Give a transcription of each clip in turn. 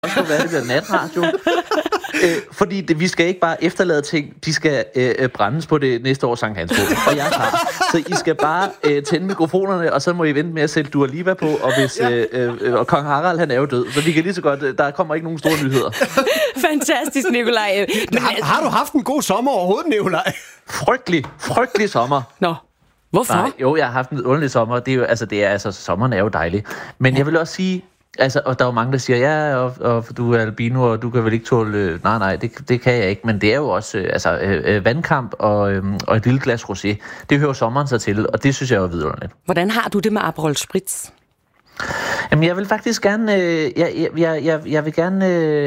også være, det bliver natradio. Fordi vi skal ikke bare efterlade ting, de skal brændes på det næste års Sankt Hans. Og jeg tager. Så I skal bare tænde mikrofonerne, og så må I vente med at sætte Dua Lipa på, og hvis og Kong Harald, han er jo død. Så vi kan lige så godt, der kommer ikke nogen store nyheder. Fantastisk, Nikolaj. Har du haft en god sommer overhovedet, Nikolaj? Frygtelig sommer. Nå. Hvorfor? Nej, jo, jeg har haft en underlig sommer. Det er jo, sommeren er jo dejlig. Men jeg vil også sige, og der er jo mange, der siger, ja, og du er albino, og du kan vel ikke tåle... Nej, det kan jeg ikke. Men det er jo også vandkamp og et lille glas rosé. Det hører sommeren sig til, og det synes jeg er vidunderligt. Hvordan har du det med Aperol Spritz? Jamen, jeg vil faktisk gerne... Jeg vil gerne...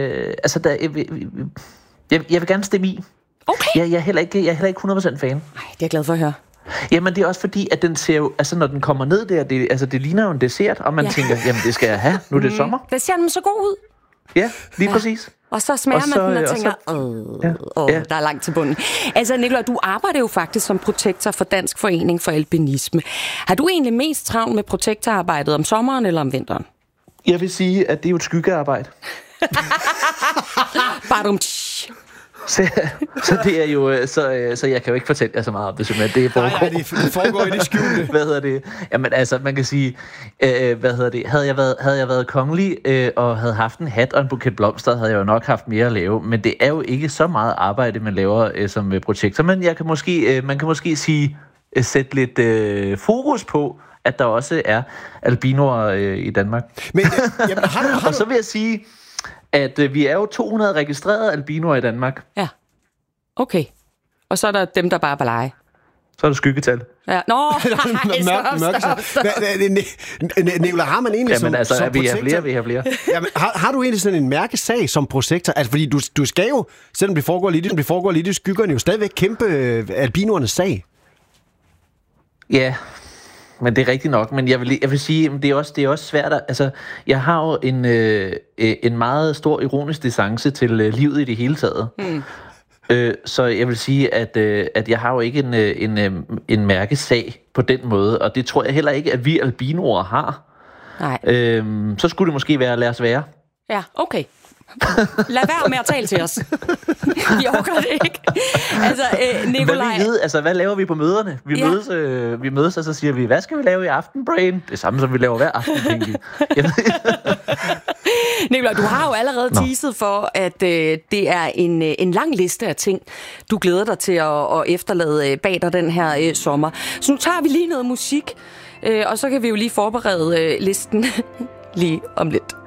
Jeg vil gerne stemme i. Okay. Jeg er heller ikke 100% fan. Nej, det er jeg glad for at høre. Jamen, det er også fordi, at den ser jo... Altså, når den kommer ned der, det ligner jo en dessert, og man tænker, jamen, det skal jeg have. Nu er det sommer. Det ser den så god ud. Ja, lige præcis. Og så smager man den og tænker, der er langt til bunden. Altså, Nikolaj, du arbejder jo faktisk som protektor for Dansk Forening for Albinisme. Har du egentlig mest travlt med protektorarbejdet om sommeren eller om vinteren? Jeg vil sige, at det er jo et skyggearbejde. Så det er jo så jeg kan jo ikke fortælle jer så meget om det, simpelthen. Det foregår i det skjulte. Hvad hedder det? Jamen altså, man kan sige, havde jeg været kongelig og havde haft en hat og en buket blomster, havde jeg jo nok haft mere at lave. Men det er jo ikke så meget arbejde, man laver som projekter. Men man kan måske sige, sætte lidt fokus på, at der også er albinoer i Danmark. Men jamen, og så vil jeg sige, at vi er jo 200 registrerede albinoer i Danmark. Ja, okay. Og så er der dem, der bare er lege. Så er der skyggetal. Ja. Nå, stop. Nikolaj, har man egentlig som protektor... Vi har flere. Jamen, har du egentlig sådan en mærkesag som protektor? Altså, fordi du skal jo, selvom det foregår lidt i skyggerne, jo stadigvæk kæmpe albinoernes sag. Ja, men det er rigtigt nok. Men jeg vil sige, det er også svært. Altså, jeg har jo en meget stor ironisk distance til livet i det hele taget. Så jeg vil sige, at jeg har jo ikke en mærkesag på den måde, og det tror jeg heller ikke, at vi albinoer har. Nej. Så skulle det måske være, lad os være. Ja, okay. Lad være med at tale til os. Vi overgår det ikke. Altså, Nikolaj... Hvad laver vi på møderne? Vi mødes, og så siger vi, hvad skal vi lave i aften, Brain? Det samme, som vi laver hver aften, Pinky. Nikolaj, du har jo allerede teaset for, at det er en lang liste af ting, du glæder dig til at efterlade bag dig den her sommer. Så nu tager vi lige noget musik, og så kan vi jo lige forberede listen lige om lidt.